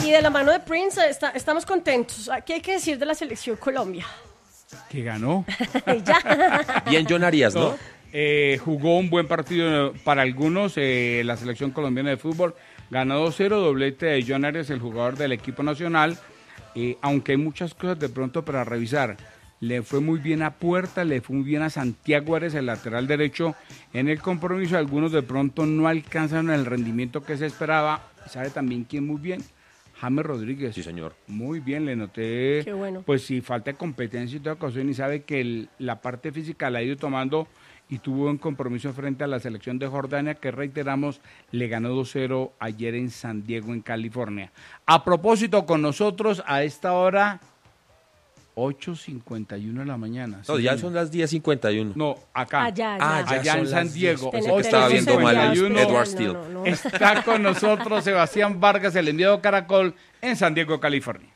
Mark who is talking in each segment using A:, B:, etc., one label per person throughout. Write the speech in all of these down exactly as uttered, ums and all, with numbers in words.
A: Y de la mano de Prince está, estamos contentos. ¿Qué hay que decir de la selección Colombia?
B: Que ganó.
A: Ya.
C: Bien John Arias, ¿no?
B: No, eh, jugó un buen partido para algunos. Eh, la selección colombiana de fútbol ganó dos cero, doblete de John Arias, el jugador del equipo nacional. Eh, aunque hay muchas cosas de pronto para revisar. Le fue muy bien a Puerta, le fue muy bien a Santiago Arias, el lateral derecho. En el compromiso algunos de pronto no alcanzaron el rendimiento que se esperaba. ¿Sabe también quién muy bien? James Rodríguez.
C: Sí, señor.
B: Muy bien, le noté.
A: Qué bueno.
B: Pues sí, falta de competencia y toda ocasión, y sabe que el, la parte física la ha ido tomando y tuvo un compromiso frente a la selección de Jordania, que reiteramos, le ganó dos cero ayer en San Diego, en California. A propósito, con nosotros a esta hora, ocho cincuenta y uno de la mañana.
C: No,
B: sí,
C: ya
B: señor.
C: son las diez cincuenta y uno.
B: No, acá.
A: Allá,
C: Ah,
A: allá.
C: ya
B: allá
C: son
B: en San
C: las
B: Diego.
C: diez.
A: Ten-
C: que estaba
A: tenemos
C: viendo
A: un
C: mal
A: enviado
C: el
A: especial.
C: Edward
A: No,
C: Steele.
A: no, no.
B: Está con nosotros Sebastián Vargas, el enviado de Caracol, en San Diego, California.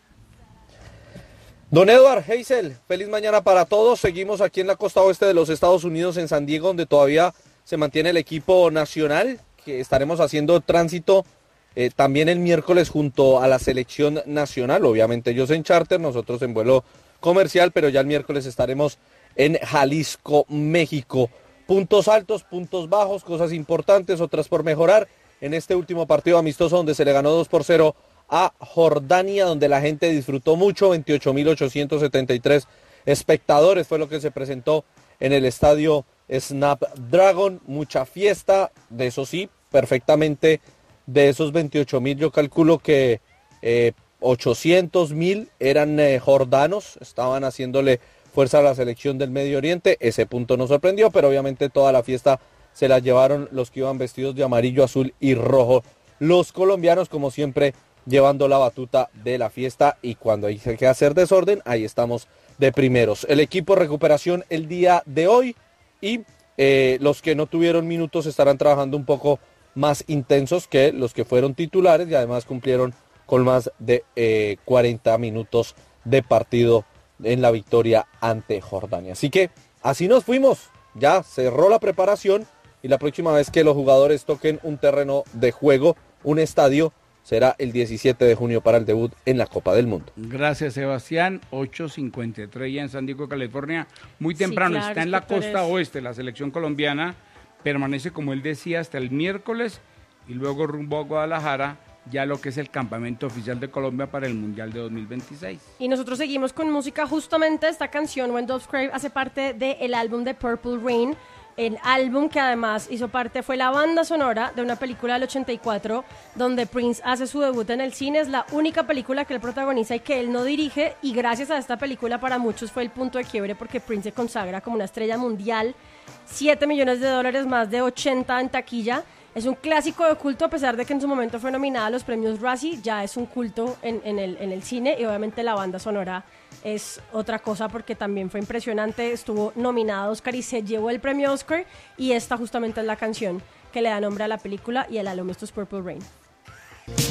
D: Don Edward, Hazel, feliz mañana para todos. Seguimos aquí en la costa oeste de los Estados Unidos, en San Diego, donde todavía se mantiene el equipo nacional, que estaremos haciendo tránsito eh, también el miércoles junto a la selección nacional. Obviamente ellos en charter, nosotros en vuelo comercial, pero ya el miércoles estaremos en Jalisco, México. Puntos altos, puntos bajos, cosas importantes, otras por mejorar. En este último partido amistoso donde se le ganó dos por cero a Jordania, donde la gente disfrutó mucho, veintiocho mil ochocientos setenta y tres espectadores fue lo que se presentó en el estadio Snapdragon, mucha fiesta, de eso sí, perfectamente, de esos veintiocho mil yo calculo que eh, ochocientos mil eran eh, jordanos, estaban haciéndole fuerza a la selección del Medio Oriente, ese punto nos sorprendió, pero obviamente toda la fiesta se la llevaron los que iban vestidos de amarillo, azul y rojo, los colombianos como siempre llevando la batuta de la fiesta, y cuando hay que hacer desorden, ahí estamos de primeros. El equipo recuperación el día de hoy, y eh, los que no tuvieron minutos estarán trabajando un poco más intensos que los que fueron titulares, y además cumplieron con más de eh, cuarenta minutos de partido en la victoria ante Jordania. Así que así nos fuimos, ya cerró la preparación, y la próxima vez que los jugadores toquen un terreno de juego, un estadio, será el diecisiete de junio para el debut en la Copa del Mundo.
B: Gracias, Sebastián. ocho cincuenta y tres ya en San Diego, California. Muy temprano,
A: Sí, claro,
B: está en la
A: inspectores.
B: costa oeste. La selección colombiana permanece, como él decía, hasta el miércoles, y luego rumbo a Guadalajara, ya lo que es el campamento oficial de Colombia para el Mundial de dos mil veintiséis.
A: Y nosotros seguimos con música. Justamente esta canción, When Doves Cry, hace parte del álbum de Purple Rain. El álbum que además hizo parte, fue la banda sonora de una película del ochenta y cuatro, donde Prince hace su debut en el cine. Es la única película que él protagoniza y que él no dirige, y gracias a esta película para muchos fue el punto de quiebre, porque Prince se consagra como una estrella mundial. siete millones de dólares, más de ochenta en taquilla. Es un clásico de culto, a pesar de que en su momento fue nominada a los premios Razzie, ya es un culto en, en, el, en el cine, y obviamente la banda sonora es otra cosa, porque también fue impresionante, estuvo nominada a Oscar y se llevó el premio Oscar, y esta justamente es la canción que le da nombre a la película y el álbum. Esto es Purple Rain.